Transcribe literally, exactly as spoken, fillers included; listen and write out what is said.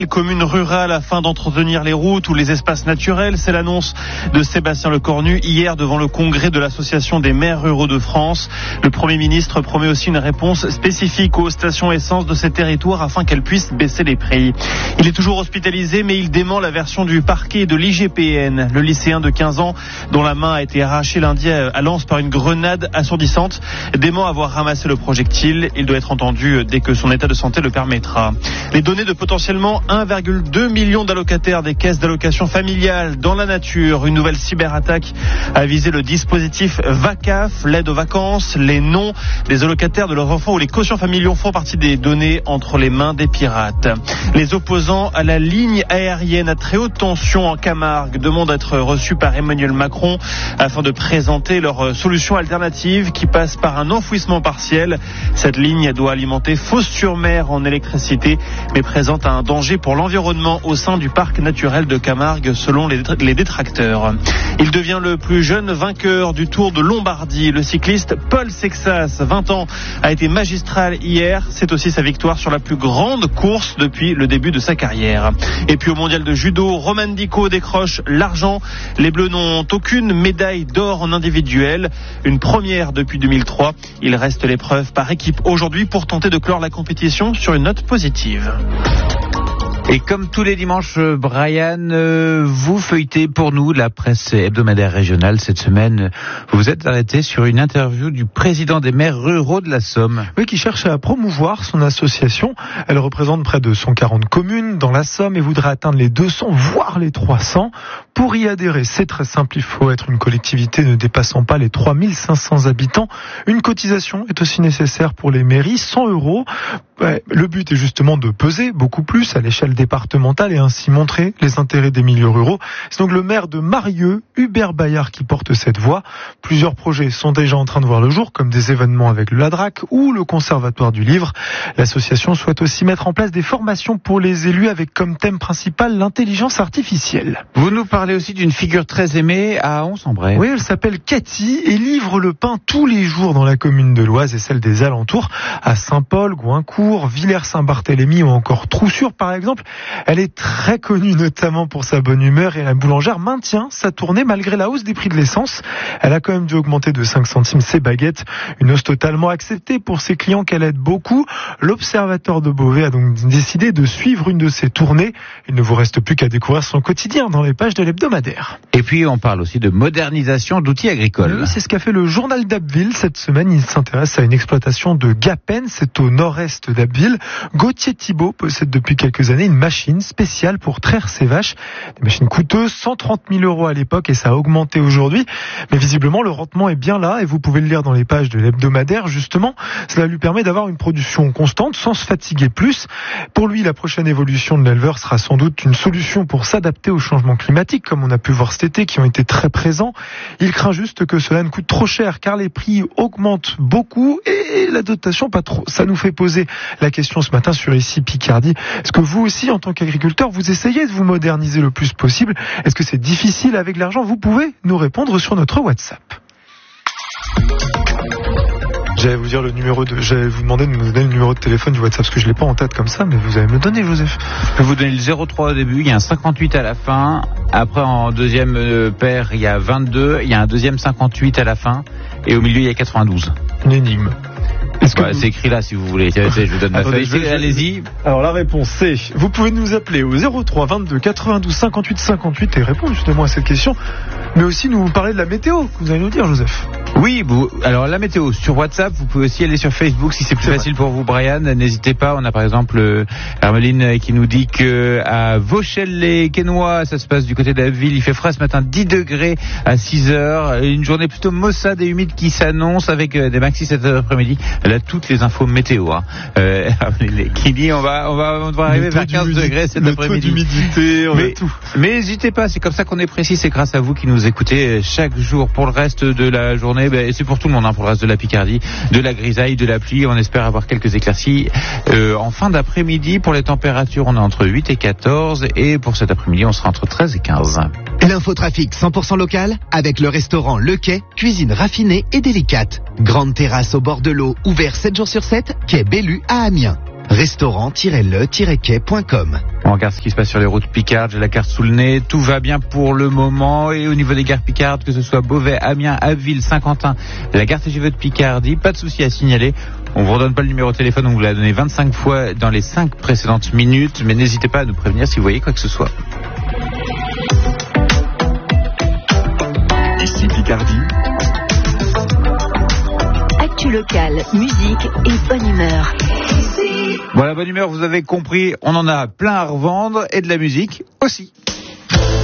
Commune rurale afin d'entretenir les routes ou les espaces naturels, c'est l'annonce de Sébastien Lecornu hier devant le congrès de l'association des maires ruraux de France. Le Premier ministre promet aussi une réponse spécifique aux stations essence de ces territoires afin qu'elles puissent baisser les prix. Il est toujours hospitalisé mais il dément la version du parquet de l'I G P N. Le lycéen de quinze ans dont la main a été arrachée lundi à Lens par une grenade assourdissante dément avoir ramassé le projectile. Il doit être entendu dès que son état de santé le permettra. Les données de potentiellement un virgule deux million d'allocataires des caisses d'allocation familiale dans la nature. Une nouvelle cyberattaque a visé le dispositif VACAF, l'aide aux vacances. Les noms des allocataires de leurs enfants ou les quotients familiaux font partie des données entre les mains des pirates. Les opposants à la ligne aérienne à très haute tension en Camargue demandent à être reçus par Emmanuel Macron afin de présenter leur solution alternative qui passe par un enfouissement partiel. Cette ligne doit alimenter Fos-sur-Mer en électricité mais présente un danger pour l'environnement au sein du parc naturel de Camargue selon les détracteurs. Il devient le plus jeune vainqueur du Tour de Lombardie. Le cycliste Paul Sexas, vingt ans, a été magistral hier. C'est aussi sa victoire sur la plus grande course depuis le début de sa carrière. Et puis au mondial de judo, Roman Dico décroche l'argent. Les Bleus n'ont aucune médaille d'or en individuel. Une première depuis deux mille trois. Il reste l'épreuve par équipe aujourd'hui pour tenter de clore la compétition sur une note positive. Et comme tous les dimanches, Brian, euh, vous feuilletez pour nous la presse hebdomadaire régionale. Cette semaine, vous vous êtes arrêté sur une interview du président des maires ruraux de la Somme. Oui, qui cherche à promouvoir son association. Elle représente près de cent quarante communes dans la Somme et voudrait atteindre les deux cents, voire les trois cents. Pour y adhérer, c'est très simple. Il faut être une collectivité ne dépassant pas les trois mille cinq cents habitants. Une cotisation est aussi nécessaire pour les mairies, cent euros. Ouais, le but est justement de peser beaucoup plus à l'échelle départementale et ainsi montrer les intérêts des milieux ruraux. C'est donc le maire de Marieux, Hubert Bayard, qui porte cette voix. Plusieurs projets sont déjà en train de voir le jour, comme des événements avec le Ladrac ou le Conservatoire du Livre. L'association souhaite aussi mettre en place des formations pour les élus avec comme thème principal l'intelligence artificielle. Vous nous parlez aussi d'une figure très aimée à Ons-en-Bray. Oui, elle s'appelle Cathy et livre le pain tous les jours dans la commune de l'Oise et celle des alentours, à Saint-Paul, Goincourt, Villers-Saint-Barthélemy ou encore Troussure par exemple. Elle est très connue notamment pour sa bonne humeur et la boulangère maintient sa tournée malgré la hausse des prix de l'essence. Elle a quand même dû augmenter de cinq centimes ses baguettes, une hausse totalement acceptée pour ses clients qu'elle aide beaucoup. L'Observateur de Beauvais a donc décidé de suivre une de ses tournées. Il ne vous reste plus qu'à découvrir son quotidien dans les pages de l'hebdomadaire. Et puis on parle aussi de modernisation d'outils agricoles. Oui, c'est ce qu'a fait le journal d'Abbeville cette semaine. Il s'intéresse à une exploitation de Gapen, c'est au nord-est d'Abbeville. Gauthier Thibault possède depuis quelques années une machine spéciale pour traire ses vaches. Des machines coûteuses, cent trente mille euros à l'époque et ça a augmenté aujourd'hui. Mais visiblement, le rendement est bien là et vous pouvez le lire dans les pages de l'hebdomadaire. Justement, cela lui permet d'avoir une production constante sans se fatiguer plus. Pour lui, la prochaine évolution de l'éleveur sera sans doute une solution pour s'adapter aux changements climatiques, comme on a pu voir cet été, qui ont été très présents. Il craint juste que cela ne coûte trop cher, car les prix augmentent beaucoup et la dotation pas trop. Ça nous fait poser la question ce matin sur Ici Picardie. Est-ce que vous aussi, en tant qu'agriculteur, vous essayez de vous moderniser le plus possible? Est-ce que c'est difficile avec l'argent? Vous pouvez nous répondre sur notre WhatsApp. J'allais vous dire le numéro de, j'allais vous demander de me donner le numéro de téléphone du WhatsApp parce que je l'ai pas en tête comme ça, mais vous allez me le donner, Joseph. Je peux vous donner le zéro trois au début, il y a un cinquante-huit à la fin. Après, en deuxième euh, paire, il y a vingt-deux, il y a un deuxième cinquante-huit à la fin. Et au milieu, il y a quatre-vingt-douze. Une énigme. Est-ce que bah, vous... C'est écrit là si vous voulez. Je vous donne ma feuille. Je... Allez-y. Alors la réponse c'est, vous pouvez nous appeler au zéro trois vingt-deux quatre-vingt-douze cinquante-huit cinquante-huit et répondre justement à cette question. Mais aussi nous parler de la météo, que vous allez nous dire, Joseph. Oui, vous, alors la météo sur WhatsApp, vous pouvez aussi aller sur Facebook si c'est plus c'est facile vrai. Pour vous, Brian. N'hésitez pas. On a par exemple euh, Hermeline qui nous dit que à Vauchelles-les-Quesnois, ça se passe du côté de la ville. Il fait frais ce matin, dix degrés à six heures. Une journée plutôt maussade et humide qui s'annonce avec euh, des maxis cet après-midi. Elle a toutes les infos météo. Hein. Euh, qui dit on va on va on va arriver vers quinze degrés cet le après-midi. Taux d'humidité, on mais, a tout. Mais n'hésitez pas. C'est comme ça qu'on est précis. C'est grâce à vous qui nous écoutez chaque jour. Pour le reste de la journée, ben, et c'est pour tout le monde, hein, pour le reste de la Picardie, de la grisaille, de la pluie. On espère avoir quelques éclaircies euh, en fin d'après-midi. Pour les températures, on est entre huit et quatorze. Et pour cet après-midi, on sera entre treize et quinze. L'infotrafic cent pour cent local avec le restaurant Le Quai, cuisine raffinée et délicate. Grande terrasse au bord de l'eau, ouvert sept jours sur sept, quai Bellu à Amiens. restaurant-le-quai point com. On regarde ce qui se passe sur les routes picardes, j'ai la carte sous le nez, tout va bien pour le moment. Et au niveau des gares picardes, que ce soit Beauvais, Amiens, Abbeville, Saint-Quentin, la gare T G V de Picardie, pas de souci à signaler. On vous redonne pas le numéro de téléphone, on vous l'a donné vingt-cinq fois dans les cinq précédentes minutes, mais n'hésitez pas à nous prévenir si vous voyez quoi que ce soit. Ici Picardie. Actu locale, musique et bonne humeur. Bon, la bonne humeur, vous avez compris, on en a plein à revendre et de la musique aussi.